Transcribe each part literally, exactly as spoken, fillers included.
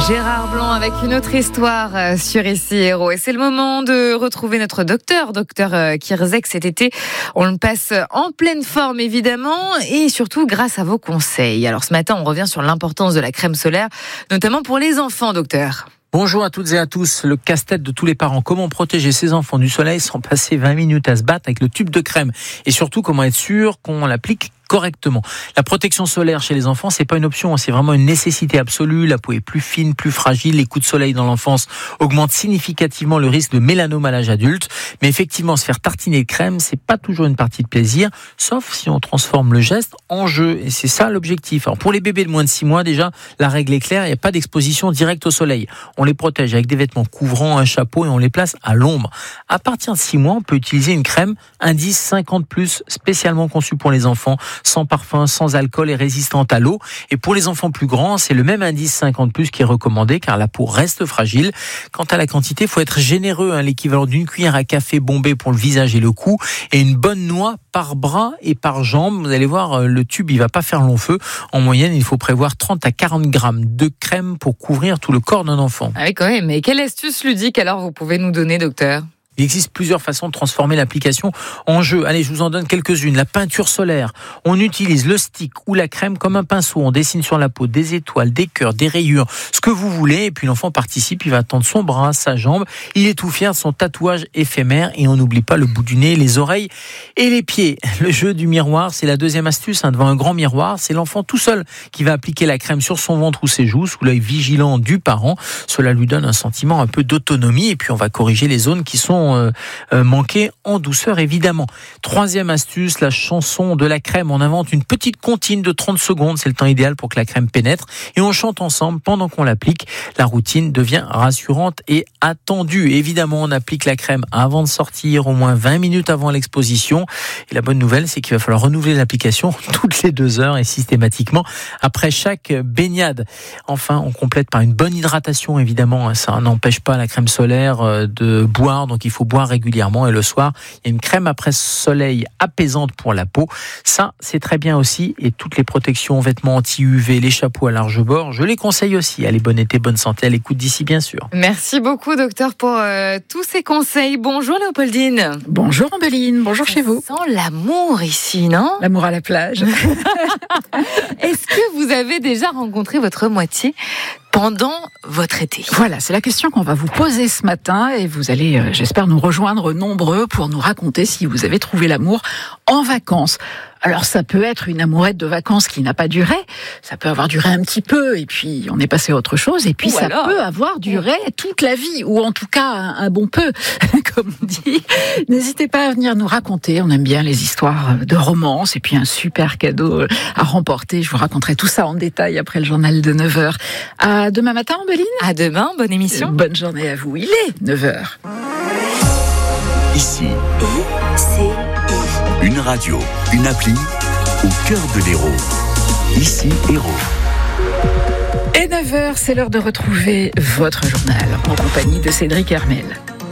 Gérard Blanc avec une autre histoire sur Ici Héros. Et c'est le moment de retrouver notre docteur, docteur Kierzek cet été. On le passe en pleine forme évidemment et surtout grâce à vos conseils. Alors ce matin, on revient sur l'importance de la crème solaire, notamment pour les enfants, docteur. Bonjour à toutes et à tous. Le casse-tête de tous les parents. Comment protéger ses enfants du soleil sans passer vingt minutes à se battre avec le tube de crème? Et surtout, comment être sûr qu'on l'applique correctement. La protection solaire chez les enfants, c'est pas une option, c'est vraiment une nécessité absolue. La peau est plus fine, plus fragile. Les coups de soleil dans l'enfance augmentent significativement le risque de mélanome à l'âge adulte. Mais effectivement, se faire tartiner de crème, c'est pas toujours une partie de plaisir, sauf si on transforme le geste en jeu. Et c'est ça l'objectif. Alors pour les bébés de moins de six mois, déjà, la règle est claire, il n'y a pas d'exposition directe au soleil. On les protège avec des vêtements couvrants, un chapeau et on les place à l'ombre. À partir de six mois, on peut utiliser une crème indice cinquante plus, spécialement conçue pour les enfants, sans parfum, sans alcool et résistante à l'eau. Et pour les enfants plus grands, c'est le même indice cinquante plus qui est recommandé car la peau reste fragile. Quant à la quantité, il faut être généreux, hein, l'équivalent d'une cuillère à café bombée pour le visage et le cou et une bonne noix par bras et par jambe. Vous allez voir, le tube, il va pas faire long feu. En moyenne, il faut prévoir trente à quarante grammes de crème pour couvrir tout le corps d'un enfant. Ah oui, quand même. Mais quelle astuce ludique alors vous pouvez nous donner, docteur ? Il existe plusieurs façons de transformer l'application en jeu. Allez, je vous en donne quelques-unes. La peinture solaire. On utilise le stick ou la crème comme un pinceau. On dessine sur la peau des étoiles, des cœurs, des rayures, ce que vous voulez. Et puis l'enfant participe, il va tendre son bras, sa jambe. Il est tout fier de son tatouage éphémère. Et on n'oublie pas le bout du nez, les oreilles et les pieds. Le jeu du miroir, c'est la deuxième astuce. Hein, devant un grand miroir, c'est l'enfant tout seul qui va appliquer la crème sur son ventre ou ses joues, sous l'œil vigilant du parent. Cela lui donne un sentiment un peu d'autonomie. Et puis on va corriger les zones qui sont Euh, euh, manquer en douceur évidemment. Troisième astuce, la chanson de la crème. On invente une petite comptine de trente secondes, c'est le temps idéal pour que la crème pénètre et on chante ensemble pendant qu'on l'applique. La routine devient rassurante et attendue. Évidemment, on applique la crème avant de sortir, au moins vingt minutes avant l'exposition. Et la bonne nouvelle, c'est qu'il va falloir renouveler l'application toutes les deux heures et systématiquement après chaque baignade. Enfin, on complète par une bonne hydratation évidemment. Ça n'empêche pas la crème solaire de boire, donc il faut boire régulièrement et le soir, il y a une crème après soleil apaisante pour la peau. Ça, c'est très bien aussi et toutes les protections, vêtements anti-U V, les chapeaux à large bord, je les conseille aussi. Allez, bon été, bonne santé à l'écoute d'ici bien sûr. Merci beaucoup docteur pour euh, tous ces conseils. Bonjour Léopoldine. Bonjour Ambeline, bonjour Ça chez vous. sent l'amour ici, non ? L'amour à la plage. Est-ce que vous avez déjà rencontré votre moitié pendant votre été ? Voilà, c'est la question qu'on va vous poser ce matin et vous allez, euh, j'espère, nous rejoindre nombreux pour nous raconter si vous avez trouvé l'amour en vacances. Alors ça peut être une amourette de vacances qui n'a pas duré, ça peut avoir duré un petit peu et puis on est passé à autre chose et puis Ou ça alors... peut avoir duré toute la vie ou en tout cas un, un bon peu, comme on dit. N'hésitez pas à venir nous raconter, on aime bien les histoires de romance et puis un super cadeau à remporter. Je vous raconterai tout ça en détail après le journal de neuf heures. À demain matin, Ambeline. À demain, bonne émission. Bonne journée à vous, il est neuf heures. Ici, I C I. une radio, une appli au cœur de l'Hérault. Ici Hérault. Et neuf heures, c'est l'heure de retrouver votre journal en compagnie de Cédric Hermel.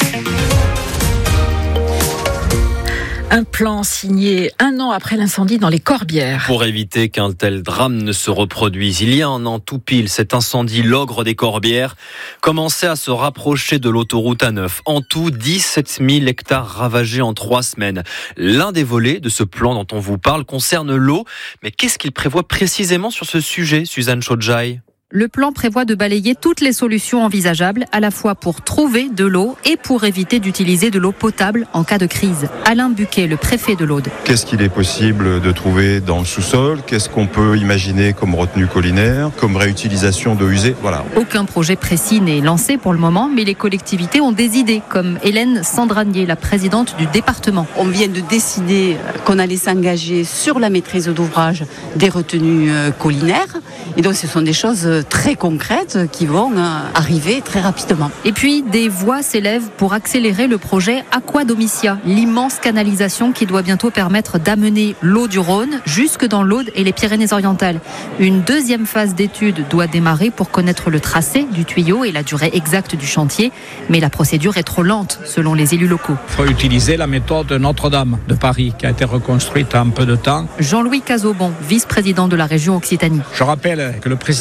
Un plan signé un an après l'incendie dans les Corbières. Pour éviter qu'un tel drame ne se reproduise, il y a un an tout pile, cet incendie, l'ogre des Corbières, commençait à se rapprocher de l'autoroute A neuf. En tout, dix-sept mille hectares ravagés en trois semaines. L'un des volets de ce plan dont on vous parle concerne l'eau. Mais qu'est-ce qu'il prévoit précisément sur ce sujet, Suzanne Chodjaï ? Le plan prévoit de balayer toutes les solutions envisageables, à la fois pour trouver de l'eau et pour éviter d'utiliser de l'eau potable en cas de crise. Alain Buquet, le préfet de l'Aude. Qu'est-ce qu'il est possible de trouver dans le sous-sol ? Qu'est-ce qu'on peut imaginer comme retenue collinaire, comme réutilisation d'eau usée ? Voilà. Aucun projet précis n'est lancé pour le moment, mais les collectivités ont des idées, comme Hélène Sandranier, la présidente du département. On vient de décider qu'on allait s'engager sur la maîtrise d'ouvrage des retenues collinaires. Et donc ce sont des choses très concrètes qui vont arriver très rapidement. Et puis des voies s'élèvent pour accélérer le projet Aquadomicia, l'immense canalisation qui doit bientôt permettre d'amener l'eau du Rhône jusque dans l'Aude et les Pyrénées-Orientales. Une deuxième phase d'étude doit démarrer pour connaître le tracé du tuyau et la durée exacte du chantier, mais la procédure est trop lente selon les élus locaux. Il faut utiliser la méthode Notre-Dame de Paris qui a été reconstruite en peu de temps. Jean-Louis Cazobon, vice-président de la région Occitanie. Je rappelle que le président de la République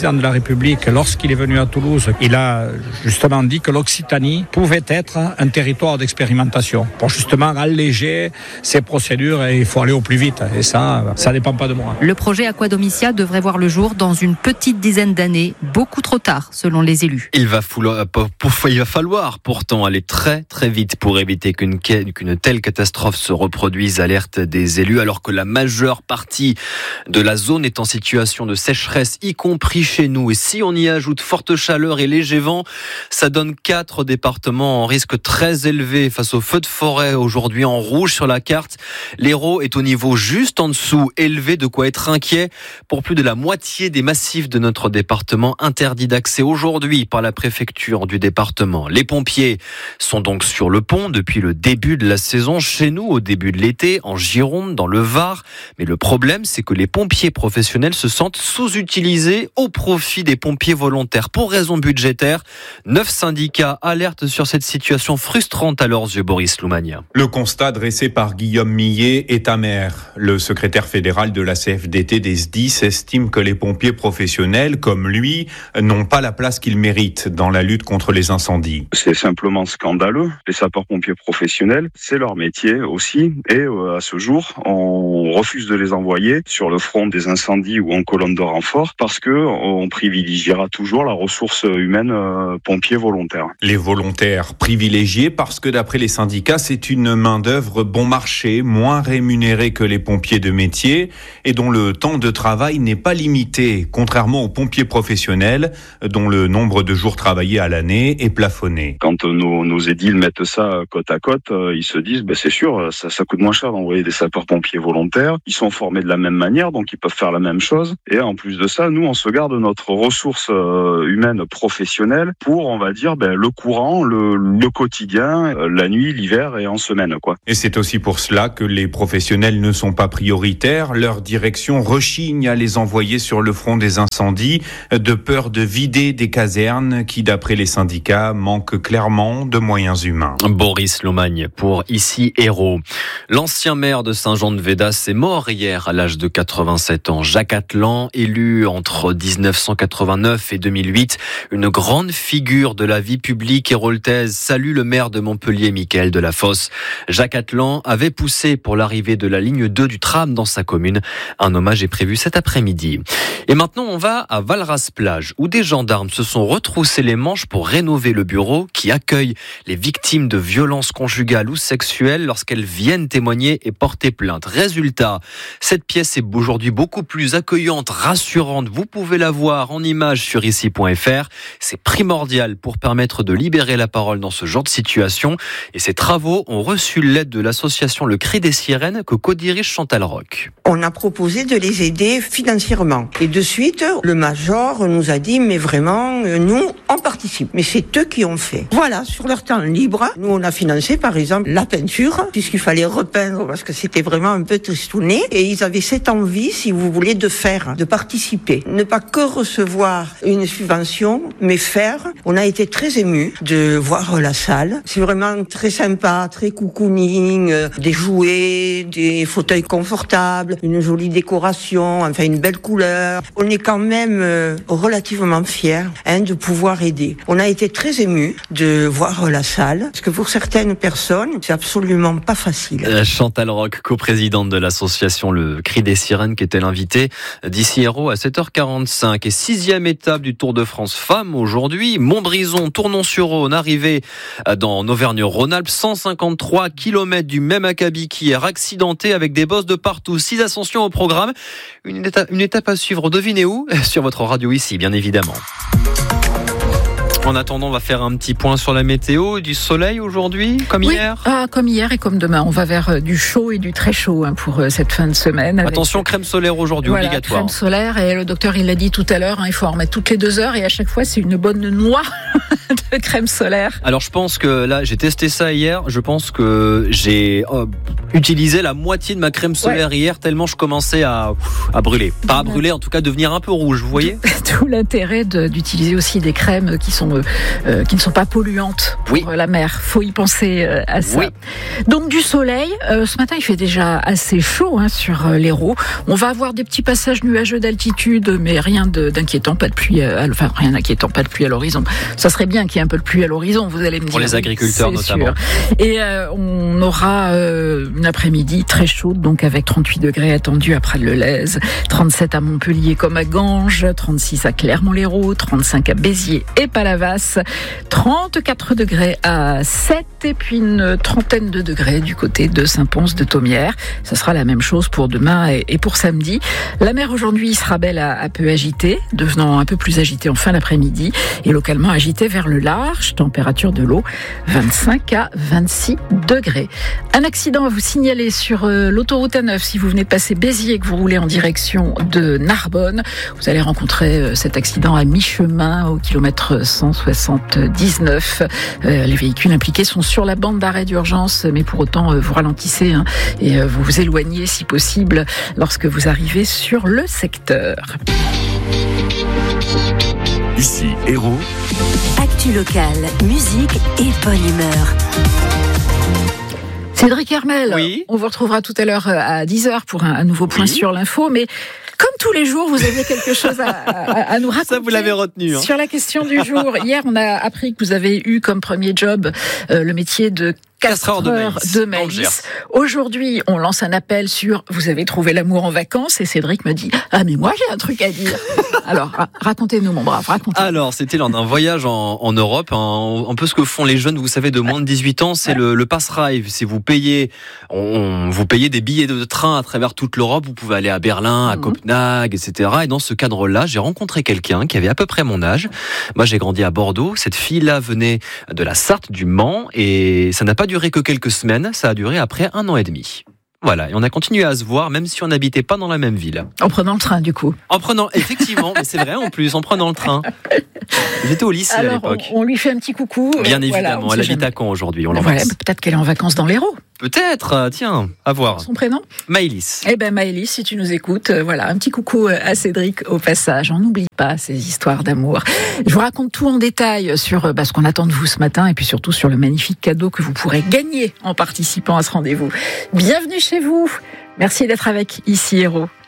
République, lorsqu'il est venu à Toulouse, il a justement dit que l'Occitanie pouvait être un territoire d'expérimentation pour justement alléger ces procédures et il faut aller au plus vite. Et ça, ça dépend pas de moi. Le projet Aquadomicia devrait voir le jour dans une petite dizaine d'années, beaucoup trop tard selon les élus. Il va, falloir, il va falloir pourtant aller très très vite pour éviter qu'une, qu'une telle catastrophe se reproduise, alerte des élus, alors que la majeure partie de la zone est en situation de sécheresse, y compris chez nous. Et si on y ajoute forte chaleur et léger vent, ça donne quatre départements en risque très élevé face aux feux de forêt. Aujourd'hui en rouge sur la carte, l'Hérault est au niveau juste en dessous, élevé, de quoi être inquiet pour plus de la moitié des massifs de notre département interdits d'accès aujourd'hui par la préfecture du département. Les pompiers sont donc sur le pont depuis le début de la saison, chez nous au début de l'été, en Gironde, dans le Var. Mais le problème, c'est que les pompiers professionnels se sentent sous-utilisés au profit des pompiers volontaires. Pour raison budgétaire, neuf syndicats alertent sur cette situation frustrante à leurs yeux, Boris Loumania. Le constat dressé par Guillaume Millet est amer. Le secrétaire fédéral de la C F D T des S D I S estime que les pompiers professionnels, comme lui, n'ont pas la place qu'ils méritent dans la lutte contre les incendies. C'est simplement scandaleux. Les sapeurs-pompiers professionnels, c'est leur métier aussi. Et euh, à ce jour, on refuse de les envoyer sur le front des incendies ou en colonne de renfort parce que on privilégiera toujours la ressource humaine euh, pompiers volontaires. Les volontaires privilégiés parce que d'après les syndicats, c'est une main-d'œuvre bon marché, moins rémunérée que les pompiers de métier et dont le temps de travail n'est pas limité, contrairement aux pompiers professionnels dont le nombre de jours travaillés à l'année est plafonné. Quand nos, nos édiles mettent ça côte à côte, ils se disent ben c'est sûr, ça, ça coûte moins cher d'envoyer des sapeurs-pompiers volontaires. Ils sont formés de la même manière, donc ils peuvent faire la même chose. Et en plus de ça, nous, on se garde notre ressource humaine professionnelle pour, on va dire, ben, le courant, le, le quotidien, la nuit, l'hiver et en semaine, quoi. Et c'est aussi pour cela que les professionnels ne sont pas prioritaires. Leur direction rechigne à les envoyer sur le front des incendies, de peur de vider des casernes qui, d'après les syndicats, manquent clairement de moyens humains. Boris Lomagne pour Ici Hérault. L'ancien maire de Saint-Jean-de-Védas est mort hier à l'âge de quatre-vingt-sept ans. Jacques Atlan, élu entre dix-neuf cent quatre-vingt-neuf et deux mille huit, une grande figure de la vie publique héraultaise, salue le maire de Montpellier, Michael Delafosse. Jacques Atlan avait poussé pour l'arrivée de la ligne deux du tram dans sa commune. Un hommage est prévu cet après-midi. Et maintenant, on va à Valras-Plage, où des gendarmes se sont retroussés les manches pour rénover le bureau qui accueille les victimes de violences conjugales ou sexuelles lorsqu'elles viennent témoigner et porter plainte. Résultat, cette pièce est aujourd'hui beaucoup plus accueillante, rassurante. Vous pouvez la voir en images sur ici point f r. C'est primordial pour permettre de libérer la parole dans ce genre de situation. Et ces travaux ont reçu l'aide de l'association Le Cri des Sirènes que co-dirige Chantal Roch. On a proposé de les aider financièrement. Et de suite, le major nous a dit, mais vraiment, nous, on participe. Mais c'est eux qui ont fait. Voilà, sur leur temps libre, nous, on a financé, par exemple, la peinture, puisqu'il fallait repeindre, parce que c'était vraiment un peu tristouné. Et ils avaient cette envie, si vous voulez, de faire, de participer. Ne pas que recevoir une subvention, mais faire. On a été très émus de voir la salle. C'est vraiment très sympa, très cocooning, euh, des jouets, des fauteuils confortables, une jolie décoration, enfin une belle couleur. On est quand même euh, relativement fiers hein, de pouvoir aider. On a été très émus de voir la salle, parce que pour certaines personnes, c'est absolument pas facile. Chantal Roch, coprésidente de l'association Le Cri des Sirènes, qui était l'invitée d'Ici Hérault à sept heures quarante-cinq. Et sixième étape du Tour de France Femmes aujourd'hui, Montbrison, Tournon-sur-Rhône, arrivé dans Auvergne-Rhône-Alpes, cent cinquante-trois kilomètres du même acabit qu'hier, accidenté avec des bosses de partout, six ascensions au programme. Une étape, une étape à suivre, devinez où ? Sur votre radio ici, bien évidemment. En attendant, on va faire un petit point sur la météo, du soleil aujourd'hui, comme oui. hier. Ah, comme hier et comme demain. On va vers du chaud et du très chaud hein, pour cette fin de semaine. Avec... Attention, crème solaire aujourd'hui, voilà, obligatoire. Crème solaire, et le docteur il l'a dit tout à l'heure, hein, il faut en remettre toutes les deux heures et à chaque fois c'est une bonne noix de crème solaire. Alors je pense que là, j'ai testé ça hier. Je pense que j'ai euh, utilisé la moitié de ma crème solaire ouais. hier, tellement je commençais à, à brûler. Pas à brûler, en tout cas devenir un peu rouge, vous voyez. Tout l'intérêt de, d'utiliser aussi des crèmes qui, sont, euh, qui ne sont pas polluantes pour oui. la mer. Faut y penser euh, à ça. Oui. Donc du soleil. Euh, ce matin, il fait déjà assez chaud hein, sur euh, l'Hérault. On va avoir des petits passages nuageux d'altitude, mais rien de, d'inquiétant, pas de pluie. À, enfin, rien d'inquiétant, pas de pluie à l'horizon. Ça serait bien qu'il y ait un peu de pluie à l'horizon, vous allez me dire. Pour les agriculteurs notamment. Sûr. Et euh, on aura euh, une après-midi très chaude, donc avec trente-huit degrés attendus à Prades-le-Lez, trente-sept à Montpellier comme à Ganges, trente-six à Clermont-Lérault, trente-cinq à Béziers et Palavas, trente-quatre degrés à Sète et puis une trentaine de degrés du côté de Saint-Pons-de-Thomières. Ça sera la même chose pour demain et, et pour samedi. La mer aujourd'hui sera belle à, à peu agitée, devenant un peu plus agitée en fin d'après-midi et localement agitée vers le large. Température de l'eau vingt-cinq à vingt-six degrés. Un accident à vous signaler sur euh, l'autoroute A neuf si vous venez de passer Béziers et que vous roulez en direction de Narbonne. Vous allez rencontrer euh, cet accident à mi-chemin au kilomètre cent soixante-dix-neuf. Euh, les véhicules impliqués sont sur la bande d'arrêt d'urgence, mais pour autant euh, vous ralentissez hein, et euh, vous vous éloignez si possible lorsque vous arrivez sur le secteur. Ici, Hérault. Actu locale, musique et bonne humeur. Cédric Hermel, oui. On vous retrouvera tout à l'heure à dix heures pour un, un nouveau point oui. sur l'info, mais comme tous les jours, vous aviez quelque chose à, à, à nous raconter. Ça, vous l'avez retenu. Hein. Sur la question du jour. Hier, on a appris que vous avez eu comme premier job euh, le métier de castreur de maïs. De maïs. Aujourd'hui, on lance un appel sur « Vous avez trouvé l'amour en vacances ?» et Cédric me dit « Ah, mais moi, j'ai un truc à dire. » Alors, racontez-nous, mon brave, racontez-nous. Alors, c'était lors d'un voyage en, en Europe, un, un peu ce que font les jeunes, vous savez, de moins de dix-huit ans, c'est ouais. le, le Pass Drive. Si vous payez, on, vous payez des billets de train à travers toute l'Europe, vous pouvez aller à Berlin, à mmh. Copenhague, et cetera. Et dans ce cadre-là, j'ai rencontré quelqu'un qui avait à peu près mon âge. Moi, j'ai grandi à Bordeaux. Cette fille-là venait de la Sarthe, du Mans, et ça n'a pas duré que quelques semaines, ça a duré après un an et demi. Voilà, et on a continué à se voir, même si on n'habitait pas dans la même ville. En prenant le train, du coup. En prenant, effectivement, mais c'est vrai en plus, en prenant le train. J'étais au lycée Alors, à l'époque. On, on lui fait un petit coucou. Bien euh, évidemment, voilà, elle habite à Caen aujourd'hui, on ouais, l'embrasse. Peut-être qu'elle est en vacances dans l'Hérault. Peut-être, tiens, à voir. Son prénom ? Maëlys. Eh ben Maëlys, si tu nous écoutes, euh, voilà, un petit coucou à Cédric au passage. On n'oublie pas ces histoires d'amour. Je vous raconte tout en détail sur bah, ce qu'on attend de vous ce matin et puis surtout sur le magnifique cadeau que vous pourrez gagner en participant à ce rendez-vous. Bienvenue chez vous. Merci d'être avec Ici Hérault.